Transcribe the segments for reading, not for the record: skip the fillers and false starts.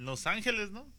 Los Ángeles, ¿no?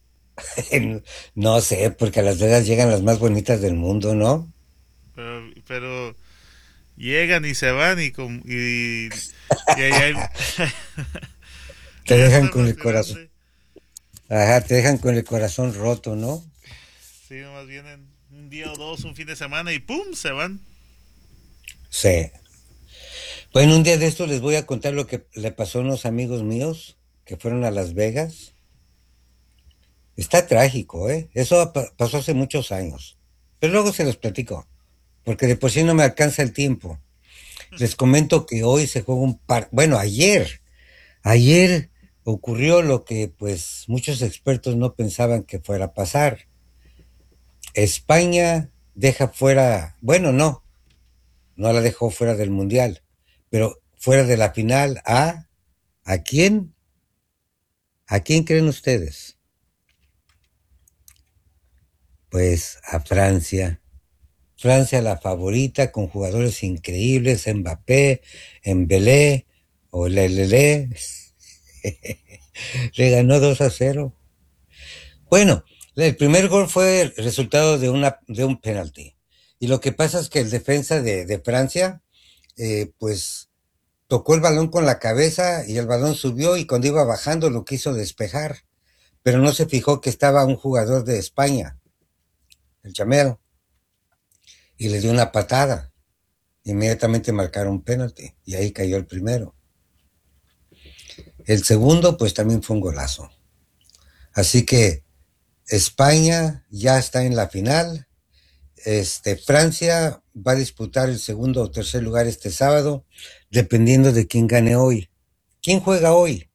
No sé, porque a Las Vegas llegan las más bonitas del mundo, ¿no? Pero llegan y se van y ahí hay... Te allá dejan está con el corazón. fascinante. Ajá, te dejan con el corazón roto, ¿no? Sí, nomás vienen un día o dos, un fin de semana y ¡pum! Se van. Sí. Bueno, un día de esto les voy a contar lo que le pasó a unos amigos míos que fueron a Las Vegas. Está trágico, ¿eh? Eso pasó hace muchos años. Pero luego se los platico, porque de por sí no me alcanza el tiempo. Les comento que hoy se juega bueno, ayer ocurrió lo que pues muchos expertos no pensaban que fuera a pasar. España deja fuera, bueno, no la dejó fuera del Mundial, pero fuera de la final ¿a quién? ¿A quién creen ustedes? Pues a Francia. Francia la favorita con jugadores increíbles, Mbappé, Embelé o Lelele, le ganó 2-0. Bueno, el primer gol fue el resultado de un penalti. Y lo que pasa es que el defensa de Francia, pues tocó el balón con la cabeza y el balón subió y cuando iba bajando lo quiso despejar, pero no se fijó que estaba un jugador de España, el Chamero, y le dio una patada. Inmediatamente marcaron un penalti y ahí cayó el primero. El segundo, pues también fue un golazo. Así que España ya está en la final. Francia va a disputar el segundo o tercer lugar este sábado, dependiendo de quién gane hoy. ¿Quién juega hoy?